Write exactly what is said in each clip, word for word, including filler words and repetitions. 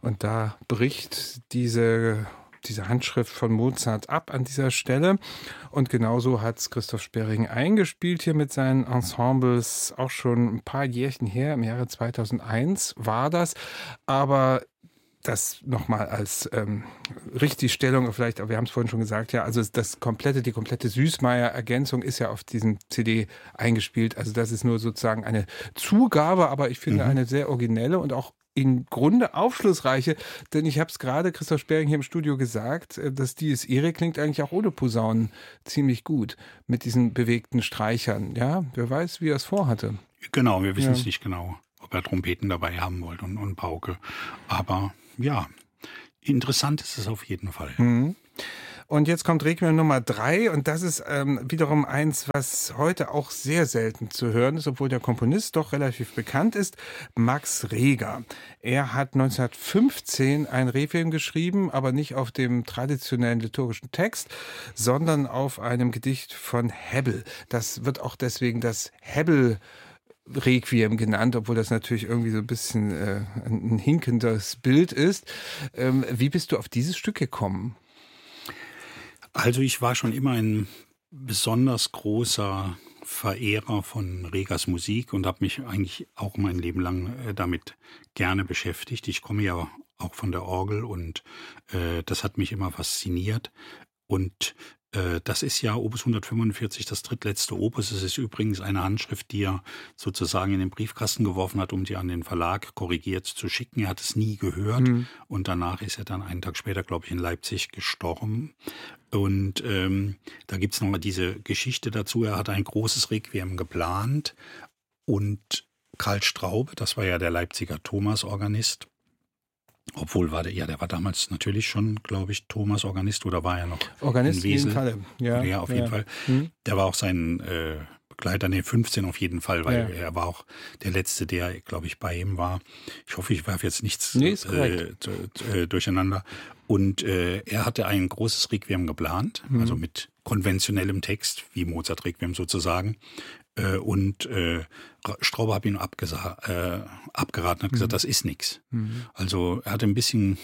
Und da bricht diese diese Handschrift von Mozart ab an dieser Stelle. Und genauso hat es Christoph Sperring eingespielt hier mit seinen Ensembles, auch schon ein paar Jährchen her, im Jahre zweitausendeins war das. Aber das nochmal als ähm, Richtigstellung, vielleicht, aber wir haben es vorhin schon gesagt, ja, also das komplette, die komplette Süßmeier-Ergänzung ist ja auf diesem C D eingespielt. Also das ist nur sozusagen eine Zugabe, aber ich finde mhm. eine sehr originelle und auch im Grunde aufschlussreiche, denn ich habe es gerade Christoph Sperring hier im Studio gesagt, das Dies Irae klingt eigentlich auch ohne Posaunen ziemlich gut mit diesen bewegten Streichern. Ja, wer weiß, wie er es vorhatte. Genau, wir wissen es ja. nicht genau, ob er Trompeten dabei haben wollte und, und Pauke. Aber ja, interessant ist es auf jeden Fall. Mhm. Und jetzt kommt Requiem Nummer drei und das ist ähm, wiederum eins, was heute auch sehr selten zu hören ist, obwohl der Komponist doch relativ bekannt ist, Max Reger. Er hat neunzehnhundertfünfzehn ein Requiem geschrieben, aber nicht auf dem traditionellen liturgischen Text, sondern auf einem Gedicht von Hebbel. Das wird auch deswegen das Hebbel Requiem genannt, obwohl das natürlich irgendwie so ein bisschen äh, ein hinkendes Bild ist. Ähm, wie bist du auf dieses Stück gekommen? Also ich war schon immer ein besonders großer Verehrer von Regers Musik und habe mich eigentlich auch mein Leben lang äh, damit gerne beschäftigt. Ich komme ja auch von der Orgel und äh, das hat mich immer fasziniert. Und äh, das ist ja Opus hundertfünfundvierzig, das drittletzte Opus. Es ist übrigens eine Handschrift, die er sozusagen in den Briefkasten geworfen hat, um die an den Verlag korrigiert zu schicken. Er hat es nie gehört mhm. und danach ist er dann einen Tag später, glaube ich, in Leipzig gestorben. Und ähm, da gibt's noch mal diese Geschichte dazu. Er hat ein großes Requiem geplant und Karl Straube, das war ja der Leipziger Thomas-Organist, obwohl war der, ja, der war damals natürlich schon, glaube ich, Thomas-Organist oder war er noch Organist in Wesel? Jeden Fall. Ja, ja, auf ja. jeden Fall. Hm. Der war auch sein äh, Begleiter, nee, fünfzehn auf jeden Fall, weil ja. er war auch der Letzte, der, glaube ich, bei ihm war. Ich hoffe, ich werfe jetzt nichts nee, ist äh, äh, durcheinander. Und äh, er hatte ein großes Requiem geplant, mhm. also mit konventionellem Text, wie Mozart Requiem sozusagen. Äh, und äh, Straube hat ihn abgesa- äh, abgeraten, hat gesagt, mhm. das ist nichts. Mhm. Also er hatte ein bisschen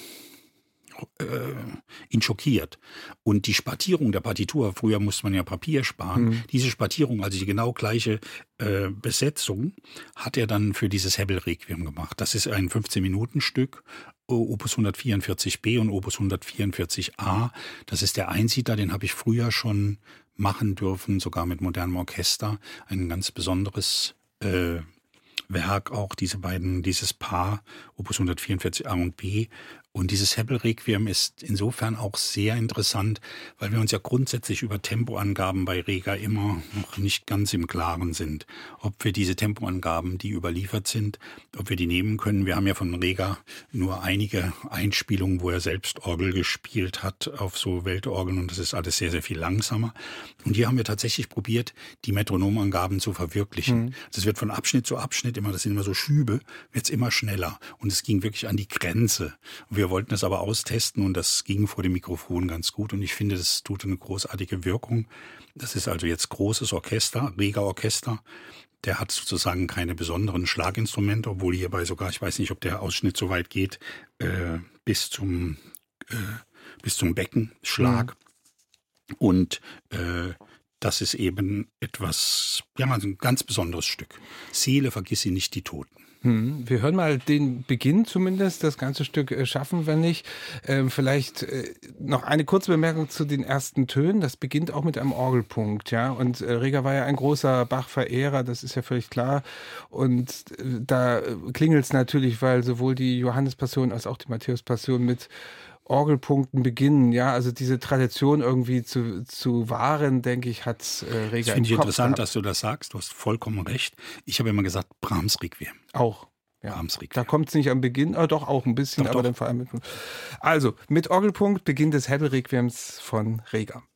äh, ihn schockiert. Und die Spartierung der Partitur, früher musste man ja Papier sparen, mhm. diese Spartierung, also die genau gleiche äh, Besetzung, hat er dann für dieses Hebbel-Requiem gemacht. Das ist ein fünfzehn-Minuten-Stück, Opus hundertvierundvierzig b und Opus hundertvierundvierzig a. Das ist der Einsiedler, den habe ich früher schon machen dürfen, sogar mit modernem Orchester. Ein ganz besonderes äh, Werk auch, diese beiden, dieses Paar, Opus hundertvierundvierzig a und b. Und dieses Hebbel-Requiem ist insofern auch sehr interessant, weil wir uns ja grundsätzlich über Tempoangaben bei Reger immer noch nicht ganz im Klaren sind. Ob wir diese Tempoangaben, die überliefert sind, ob wir die nehmen können. Wir haben ja von Reger nur einige Einspielungen, wo er selbst Orgel gespielt hat auf so Weltorgeln und das ist alles sehr, sehr viel langsamer. Und hier haben wir tatsächlich probiert, die Metronomangaben zu verwirklichen. Mhm. Das wird von Abschnitt zu Abschnitt immer, das sind immer so Schübe, wird es immer schneller. Und es ging wirklich an die Grenze. Wir Wir wollten es aber austesten und das ging vor dem Mikrofon ganz gut und ich finde, das tut eine großartige Wirkung. Das ist also jetzt großes Orchester, Reger Orchester. Der hat sozusagen keine besonderen Schlaginstrumente, obwohl hierbei sogar, ich weiß nicht, ob der Ausschnitt so weit geht, äh, bis zum äh, bis zum Beckenschlag. Mhm. Und äh, das ist eben etwas, ja, also ein ganz besonderes Stück. Seele, vergiss sie nicht, die Toten. Hm, wir hören mal den Beginn zumindest, das ganze Stück äh, schaffen wir nicht. Ähm, vielleicht äh, noch eine kurze Bemerkung zu den ersten Tönen. Das beginnt auch mit einem Orgelpunkt, ja. Und äh, Reger war ja ein großer Bach-Verehrer, das ist ja völlig klar. Und äh, da klingelt es natürlich, weil sowohl die Johannespassion als auch die Matthäuspassion mit Orgelpunkten beginnen, ja, also diese Tradition irgendwie zu, zu wahren, denke ich, hat äh, Reger im Kopf. Das finde ich interessant, gehabt. dass du das sagst, du hast vollkommen recht. Ich habe immer gesagt, Brahms Requiem. Auch. Ja. Brahms Requiem. Da kommt es nicht am Beginn, aber doch auch ein bisschen, doch, aber doch. dann vor allem mit. Also, mit Orgelpunkt, Beginn des Hebbel-Requiems von Reger.